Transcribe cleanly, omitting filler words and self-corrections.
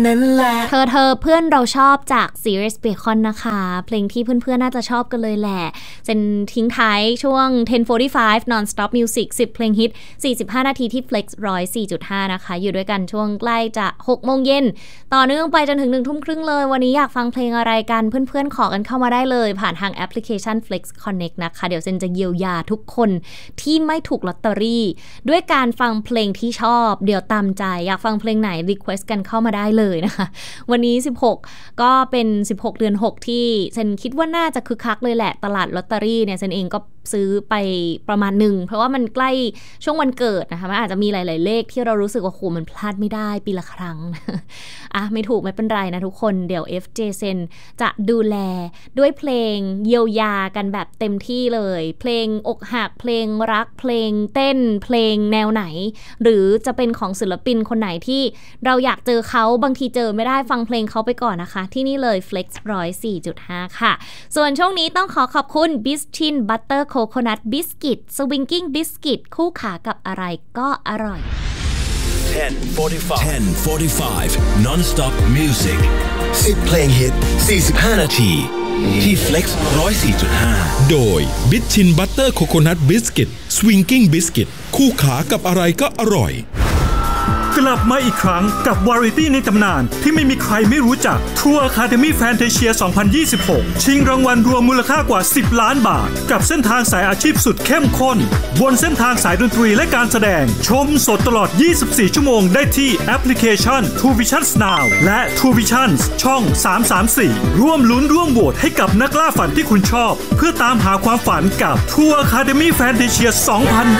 นั่นแหละเธอเพื่อนเราชอบจาก Series Bacon นะคะเพลงที่เพื่อนๆน่าจะชอบกันเลยแหละเซนทิ้งท้ายช่วง 10:45 Non-Stop Music 10 เพลงฮิต45 นาทีที่ Flex 104.5 นะคะอยู่ด้วยกันช่วงใกล้จะ6 โมงเย็นต่อเนื่องไปจนถึง 1 ทุ่มครึ่งเลยวันนี้อยากฟังเพลงอะไรกันเพื่อนๆขอกันเข้ามาได้เลยผ่านทางแอปพลิเคชัน Flex Connect นะคะเดี๋ยวเซนจะเยียวยาทุกคนที่ไม่ถูกลอตเตอรี่ด้วยการฟังเพลงที่ชอบเดี๋ยวตามใจอยากฟังเพลงไหน request กันเข้ามาได้เลยนะคะวันนี้16ก็เป็น16เดือน6ที่เซนคิดว่าน่าจะคึกคักเลยแหละตลาดลอตเตอรี่เนี่ยเซนเองก็ซื้อไปประมาณหนึ่งเพราะว่ามันใกล้ช่วงวันเกิดนะคะมันอาจจะมีหลายๆเลขที่เรารู้สึกว่าโหมันพลาดไม่ได้ปีละครั้งไม่ถูกไม่เป็นไรนะทุกคนเดี๋ยว FJ เซนจะดูแลด้วยเพลงเยียวยากันแบบเต็มที่เลยเพลงอกหักเพลงรักเพลงเต้นเพลงแนวไหนหรือจะเป็นของศิลปินคนไหนที่เราอยากเจอเขาบางทีเจอไม่ได้ฟังเพลงเขาไปก่อนนะคะที่นี่เลย Flex 104.5 ค่ะส่วนช่วงนี้ต้องขอบคุณ Bistin Butter Coconut Biscuit Swinging Biscuit คู่ขากับอะไรก็อร่อย 10:45 Non-Stop Music 10 เพลงฮิต45 นาทีที่ Flex 104.5 โดย Bistin Butter Coconut Biscuit Swinging Biscuit คู่ขากับอะไรก็อร่อยกลับมาอีกครั้งกับวาไรตี้ในตำนานที่ไม่มีใครไม่รู้จัก True Academy Fantasia 2026 ชิงรางวัลรวมมูลค่ากว่า10 ล้านบาทกับเส้นทางสายอาชีพสุดเข้มข้นบนเส้นทางสายดนตรีและการแสดงชมสดตลอด24 ชั่วโมงได้ที่แอปพลิเคชัน True Vision Now และ True Vision ช่อง 334 ร่วมลุ้นร่วมโหวตให้กับนักล่าฝันที่คุณชอบเพื่อตามหาความฝันกับ True Academy Fantasia 2026